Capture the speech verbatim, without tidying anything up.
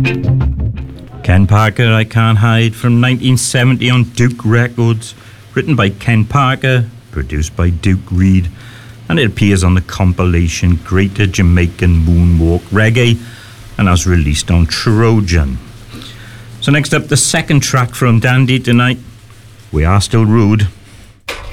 Ken Parker, I Can't Hide, from nineteen seventy on Duke Records, written by Ken Parker, produced by Duke Reid, and it appears on the compilation Greater Jamaican Moonwalk Reggae, and as released on Trojan. So next up, the second track from Dandy tonight, We Are Still Rude.